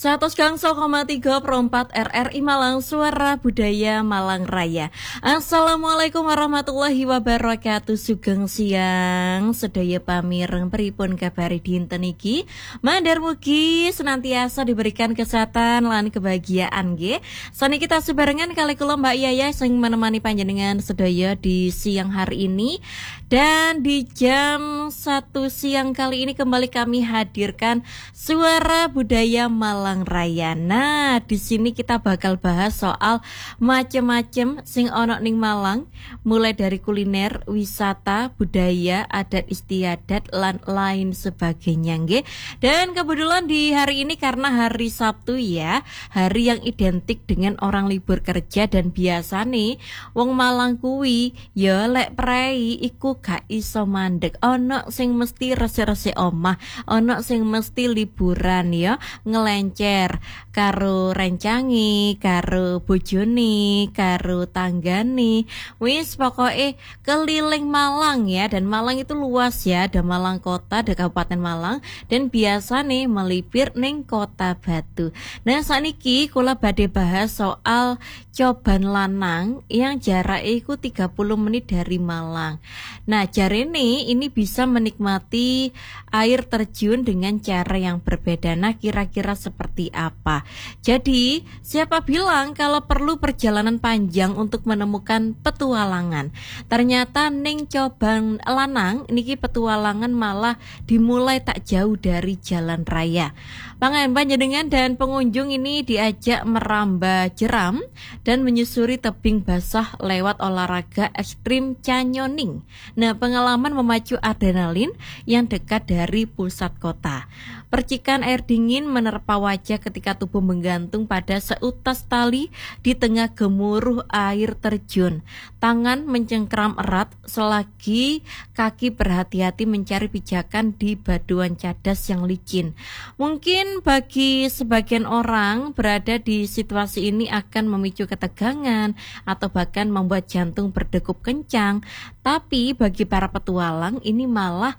100,3/4 RRI Malang, Suara Budaya Malang Raya. Assalamualaikum warahmatullahi wabarakatuh. Sugeng siang sedaya pamireng, pripun kabari dinten iki? Mandar mugi senantiasa diberikan kesehatan lan kebahagiaan nggih. Sani kita sebarengan kali kula Mbak Yaya sing menemani panjenengan sedaya di siang hari ini. Dan di jam 1 siang kali ini kembali kami hadirkan Suara Budaya Malang Raya. Nah, di sini kita bakal bahas soal macem-macem sing ono ning Malang, mulai dari kuliner, wisata, budaya, adat istiadat, lan lain sebagainya nggih. Dan kebetulan di hari ini karena hari Sabtu ya, hari yang identik dengan orang libur kerja, dan biasa nih wong Malang kuwi ya lek prei iku gak iso mandek. Ono sing mesti rese-rese omah, ono sing mesti liburan ya, ngelencer karo rencangi, karo bojone, karo tanggane. Wis pokoke keliling Malang ya, dan Malang itu luas ya, ada Malang Kota, ada Kabupaten Malang, dan biasa nih melipir ning Kota Batu. Nah, saniki kula badhe bahas soal Coban Lanang yang jaraknya iku 30 menit dari Malang. Nah, jarene ini bisa menikmati air terjun dengan cara yang berbeda. Nah, kira-kira seperti apa? Jadi, siapa bilang kalau perlu perjalanan panjang untuk menemukan petualangan? Ternyata ning Coban Lanang niki petualangan malah dimulai tak jauh dari jalan raya. Panjenengan dan pengunjung ini diajak merambah jeram dan menyusuri tebing basah lewat olahraga ekstrim canyoning. Nah, pengalaman memacu adrenalin yang dekat dari pusat kota. Percikan air dingin menerpa wajah ketika tubuh menggantung pada seutas tali di tengah gemuruh air terjun. Tangan mencengkram erat selagi kaki berhati-hati mencari pijakan di baduan cadas yang licin. Mungkin bagi sebagian orang berada di situasi ini akan memicu ketegangan atau bahkan membuat jantung berdegup kencang. Tapi bagi para petualang ini malah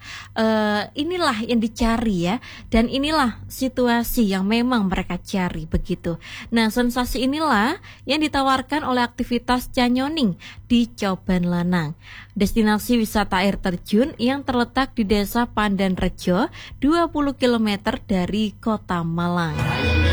inilah yang dicari ya, dan inilah situasi yang memang mereka cari begitu. Nah, sensasi inilah yang ditawarkan oleh aktivitas canyoning di Coban Lanang, destinasi wisata air terjun yang terletak di Desa Pandan Rejo, 20 km dari Kota Malang.